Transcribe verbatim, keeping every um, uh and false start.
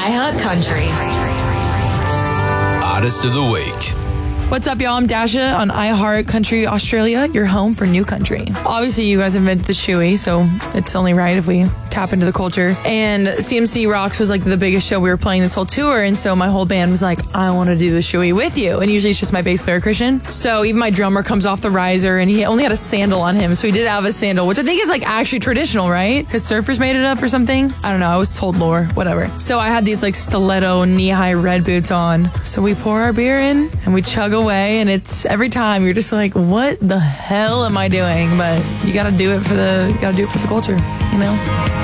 iHeart Country. Artist of the Week. What's up, y'all? I'm Dasha on iHeart Country Australia, your home for new country. Obviously, you guys invented the shoey, so it's only right if we tap into the culture. And C M C Rocks was like the biggest show we were playing this whole tour, and so my whole band was like, I want to do the shoey with you. And usually it's just my bass player, Christian. So even my drummer comes off the riser, and he only had a sandal on him, so he did have a sandal, which I think is like actually traditional, right? Because surfers made it up or something. I don't know. I was told lore, whatever. So I had these like stiletto knee-high red boots on. So we pour our beer in, and we chug away, and it's every time you're just like, what the hell am I doing? But you gotta do it for the you gotta do it for the culture, you know.